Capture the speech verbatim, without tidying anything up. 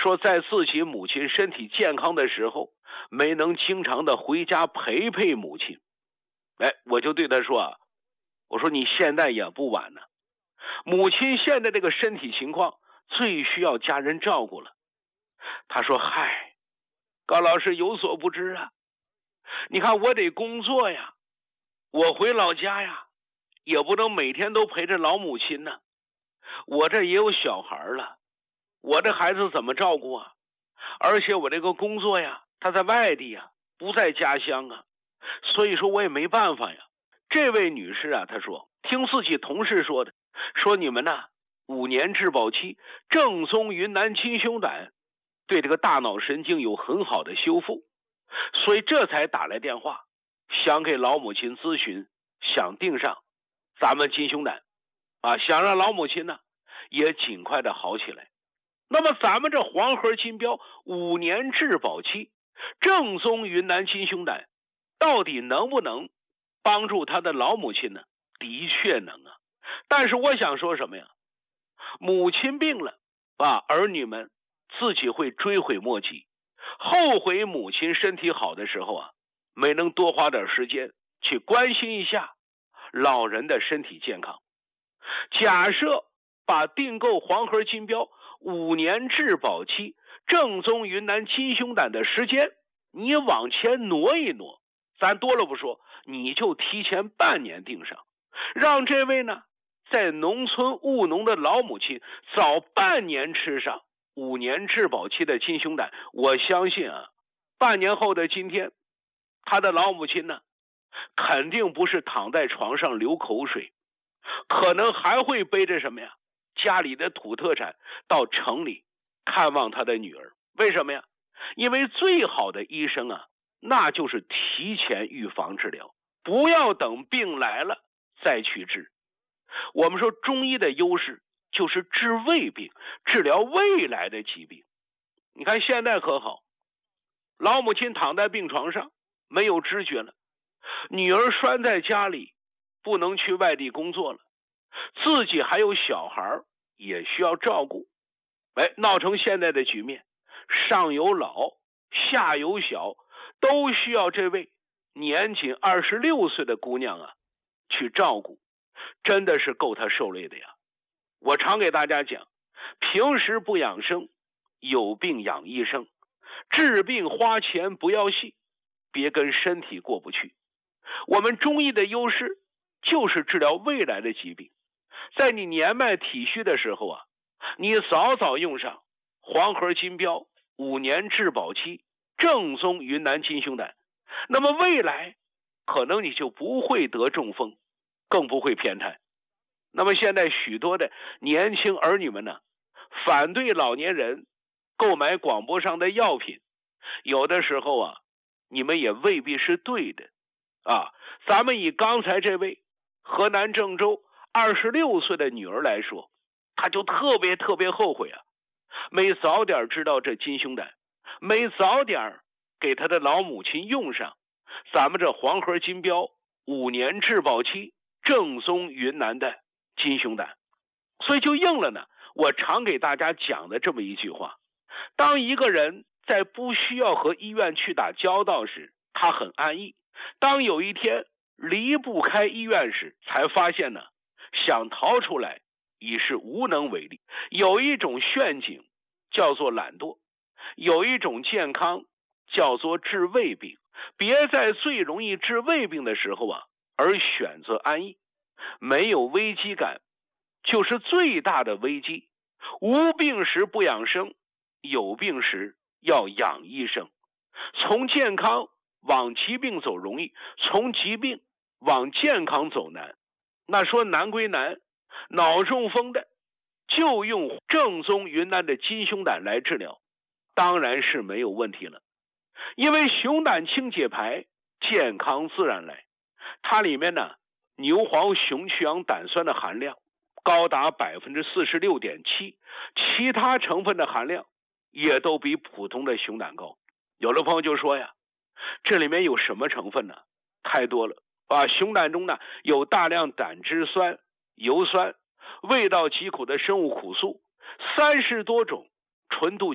说在自己母亲身体健康的时候，没能经常的回家陪陪母亲。哎，我就对他说啊，我说你现在也不晚呢，母亲现在这个身体情况最需要家人照顾了。他说，嗨，高老师有所不知啊，你看我得工作呀，我回老家呀，也不能每天都陪着老母亲呢，我这也有小孩了，我这孩子怎么照顾啊？而且我这个工作呀，他在外地呀，不在家乡啊，所以说我也没办法呀。这位女士啊，她说听自己同事说的，说你们呢五年质保期正宗云南金胸胆对这个大脑神经有很好的修复，所以这才打来电话，想给老母亲咨询，想订上咱们金胸胆啊，想让老母亲呢也尽快的好起来。那么咱们这黄河金标五年质保期正宗云南金胸胆到底能不能帮助他的老母亲呢？的确能啊。但是我想说什么呀？母亲病了啊，儿女们自己会追悔莫及，后悔母亲身体好的时候啊，没能多花点时间去关心一下老人的身体健康。假设把订购黄河金标五年质保期正宗云南金胸胆的时间你往前挪一挪，咱多了不说，你就提前半年订上，让这位呢在农村务农的老母亲早半年吃上五年质保期的金胸胆。我相信啊，半年后的今天，他的老母亲呢肯定不是躺在床上流口水，可能还会背着什么呀，家里的土特产到城里看望他的女儿。为什么呀？因为最好的医生啊，那就是提前预防治疗，不要等病来了再去治。我们说中医的优势就是治未病，治疗未来的疾病。你看现在可好，老母亲躺在病床上没有知觉了，女儿拴在家里不能去外地工作了，自己还有小孩也需要照顾，哎，闹成现在的局面，上有老下有小，都需要这位年仅二十六岁的姑娘啊去照顾，真的是够她受累的呀。我常给大家讲，平时不养生，有病养医生，治病花钱不要戏，别跟身体过不去。我们中医的优势就是治疗未来的疾病，在你年迈体虚的时候啊，你早早用上黄河金标五年质保期正宗云南金胸胆，那么未来可能你就不会得中风，更不会偏瘫。那么现在许多的年轻儿女们呢，反对老年人购买广播上的药品，有的时候啊，你们也未必是对的啊。咱们以刚才这位河南郑州二十六岁的女儿来说，她就特别特别后悔啊，没早点知道这金胸胆，没早点给她的老母亲用上咱们这黄河金标五年质保期正宗云南的金胸胆。所以就应了呢我常给大家讲的这么一句话，当一个人在不需要和医院去打交道时，他很安逸，当有一天离不开医院时，才发现呢想逃出来已是无能为力。有一种陷阱叫做懒惰，有一种健康叫做治未病，别在最容易治未病的时候啊而选择安逸。没有危机感就是最大的危机，无病时不养生，有病时要养医生。从健康往疾病走容易，从疾病往健康走难。那说难归难，脑中风的就用正宗云南的金胸胆来治疗，当然是没有问题了。因为熊胆清解牌，健康自然来。它里面呢牛黄熊去氧胆酸的含量高达 百分之四十六点七， 其他成分的含量也都比普通的熊胆高。有的朋友就说呀，这里面有什么成分呢？太多了啊！熊胆中呢有大量胆汁酸、油酸、味道极苦的生物苦素，三十多种纯度